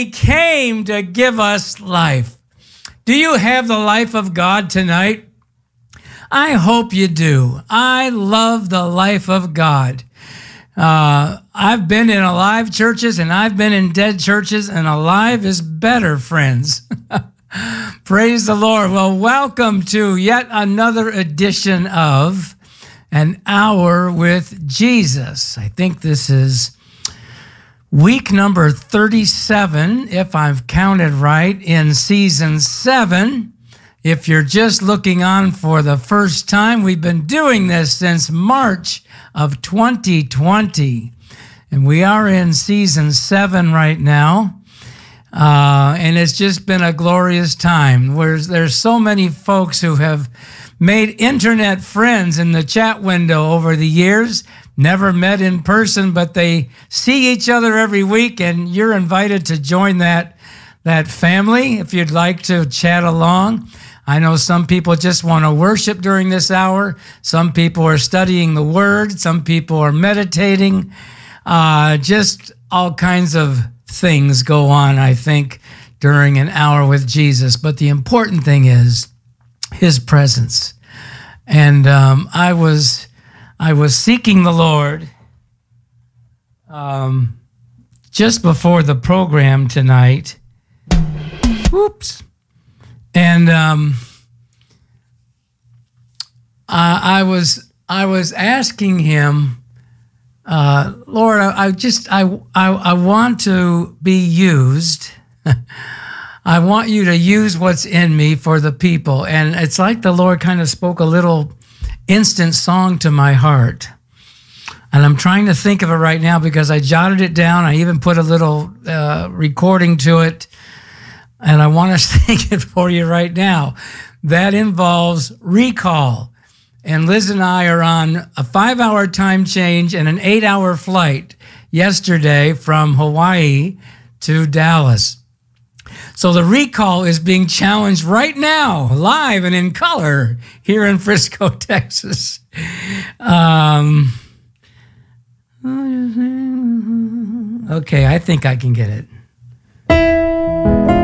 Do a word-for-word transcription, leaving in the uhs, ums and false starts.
he came to give us life. Do you have the life of God tonight? I hope you do. I love the life of God. Uh, I've been in alive churches and I've been in dead churches, and alive is better, friends. Praise the Lord. Well, welcome to yet another edition of An Hour with Jesus. I think this is week number thirty-seven, if I've counted right, in season seven. If you're just looking on for the first time, we've been doing this since March of twenty twenty. And we are in season seven right now. Uh, and it's just been a glorious time. Whereas there's so many folks who have made internet friends in the chat window over the years, never met in person, but they see each other every week, and you're invited to join that, that family if you'd like to chat along. I know some people just want to worship during this hour. Some people are studying the Word. Some people are meditating. Uh, just all kinds of things go on, I think, during an hour with Jesus. But the important thing is His presence. And um, I was I was seeking the Lord um, just before the program tonight. Whoops. And um, I, I was I was asking Him, uh, Lord, I, I just I, I I want to be used. I want you to use what's in me for the people. And it's like the Lord kind of spoke a little instant song to my heart. And I'm trying to think of it right now because I jotted it down. I even put a little uh, recording to it. And I want to sing it for you right now. That involves recall. And Liz and I are on a five-hour time change and an eight-hour flight yesterday from Hawaii to Dallas. So the recall is being challenged right now, live and in color, here in Frisco, Texas. Um, okay, I think I can get it.